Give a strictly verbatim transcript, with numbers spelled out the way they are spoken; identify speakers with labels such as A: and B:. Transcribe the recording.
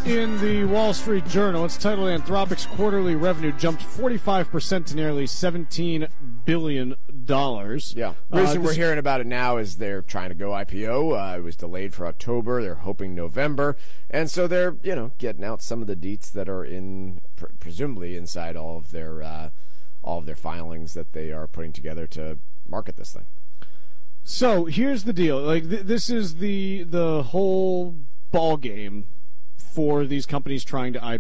A: in the Wall Street Journal. It's titled Anthropic's quarterly revenue jumped forty-five percent to nearly seventeen billion dollars.
B: Yeah. The reason
A: uh,
B: we're
A: this-
B: hearing about it now is they're trying to go I P O. Uh, it was delayed for October. They're hoping November. And so they're, you know, getting out some of the deets that are in, pr- presumably inside all of their uh, all of their filings that they are putting together to market this thing.
A: So here's the deal. Like th- this is the the whole ball game for these companies trying to I P O.